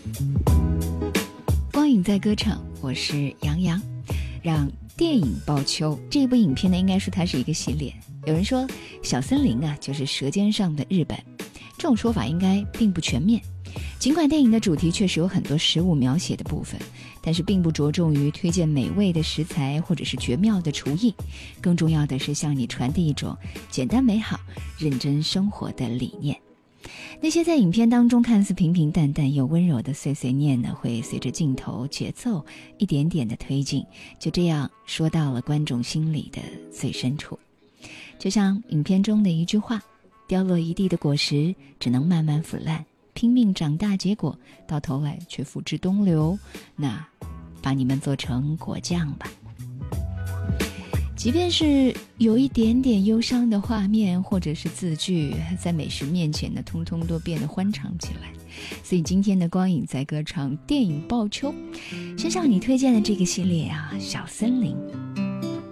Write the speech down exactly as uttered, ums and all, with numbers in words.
光影在歌唱，我是杨洋。让电影报秋这部影片呢，应该说它是一个系列。有人说小森林啊就是舌尖上的日本，这种说法应该并不全面。尽管电影的主题确实有很多食物描写的部分，但是并不着重于推荐美味的食材或者是绝妙的厨艺，更重要的是向你传递一种简单美好、认真生活的理念。那些在影片当中看似平平淡淡又温柔的碎碎念呢，会随着镜头节奏一点点的推进，就这样说到了观众心里的最深处。就像影片中的一句话，掉落一地的果实只能慢慢腐烂，拼命长大，结果到头来却付之东流，那把你们做成果酱吧。即便是有一点点忧伤的画面或者是字句，在美食面前呢，通通都变得欢畅起来。所以今天的光影在歌唱电影报秋，先向你推荐的这个系列啊，小森林。